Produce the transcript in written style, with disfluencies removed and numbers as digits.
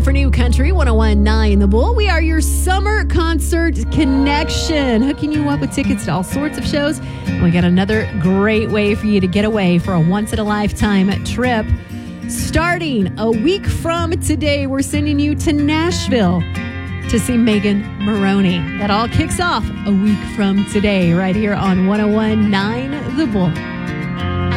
for New Country 101.9 The Bull. We are your summer concert connection, hooking you up with tickets to all sorts of shows. And we got another great way for you to get away for a once-in-a-lifetime trip. Starting a week from today, we're sending you to Nashville to see Megan Moroney. That all kicks off a week from today right here on 101.9 The Bull.